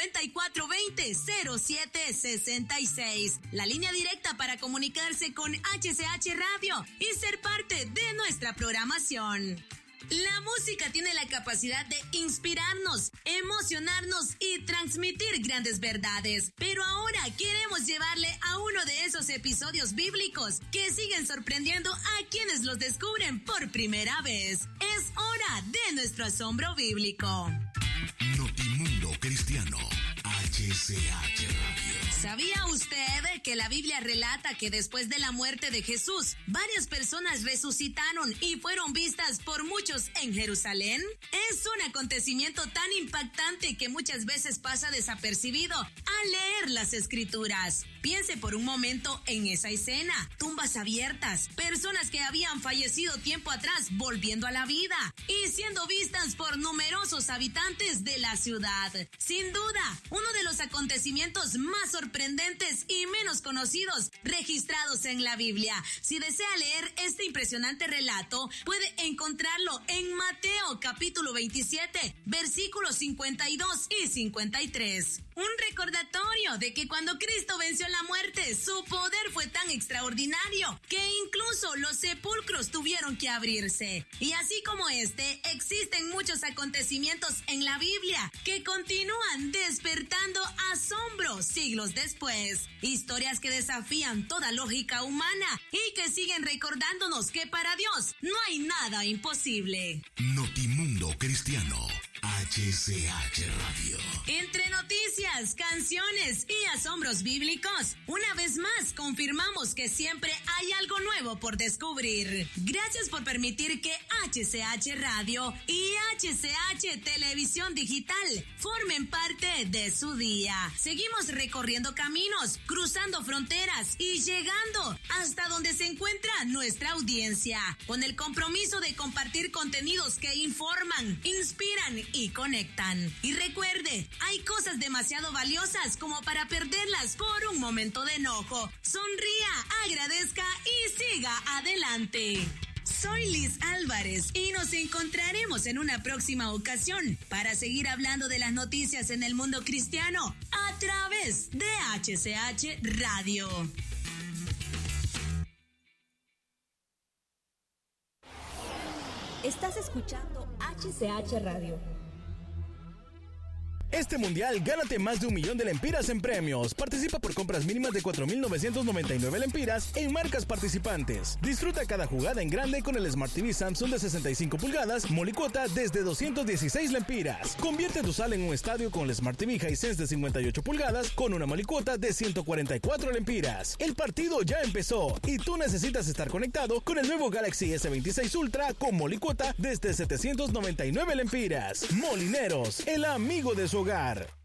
9420-0766. La línea directa para comunicarse con HCH Radio y ser parte de nuestra programación. La música tiene la capacidad de inspirarnos, emocionarnos y transmitir grandes verdades. Pero ahora queremos llevarle a uno de esos episodios bíblicos que siguen sorprendiendo a quienes los descubren por primera vez. Es hora de nuestro asombro bíblico. Notimundo Cristiano, HCH Radio. ¿Sabía usted que la Biblia relata que después de la muerte de Jesús, varias personas resucitaron y fueron vistas por muchos en Jerusalén? Es un acontecimiento tan impactante que muchas veces pasa desapercibido al leer las Escrituras. Piense por un momento en esa escena: tumbas abiertas, personas que habían fallecido tiempo atrás volviendo a la vida y siendo vistas por numerosos habitantes de la ciudad. Sin duda, uno de los acontecimientos más sorprendentes y menos conocidos registrados en la Biblia. Si desea leer este impresionante relato, puede encontrarlo en Mateo capítulo 27, versículos 52 y 53. Un recordatorio de que cuando Cristo venció la muerte, su poder fue tan extraordinario que incluso los sepulcros tuvieron que abrirse. Y así como existen muchos acontecimientos en la Biblia que continúan despertando asombro siglos después. Historias que desafían toda lógica humana y que siguen recordándonos que para Dios no hay nada imposible. Notimundo Cristiano, HCH Radio. Entre noticias, canciones y asombros bíblicos, una vez más confirmamos que siempre hay algo nuevo por descubrir. Gracias por permitir que HCH Radio y HCH Televisión Digital formen parte de su día. Seguimos recorriendo caminos, cruzando fronteras y llegando hasta donde se encuentra nuestra audiencia, con el compromiso de compartir contenidos que informan, inspiran y conectan. Y recuerde, hay cosas demasiado valiosas como para perderlas por un momento de enojo. Sonría, agradezca y siga adelante. Soy Liz Álvarez y nos encontraremos en una próxima ocasión para seguir hablando de las noticias en el mundo cristiano a través de HCH Radio. Estás escuchando HCH Radio. Este mundial, gánate más de 1 millón de lempiras en premios. Participa por compras mínimas de 4,999 lempiras en marcas participantes. Disfruta cada jugada en grande con el Smart TV Samsung de 65 pulgadas, Molicuota desde 216 lempiras. Convierte tu sala en un estadio con el Smart TV Hisense de 58 pulgadas con una Molicuota de 144 lempiras. El partido ya empezó y tú necesitas estar conectado con el nuevo Galaxy S26 Ultra con Molicuota desde 799 lempiras. Molineros, el amigo de su hogar.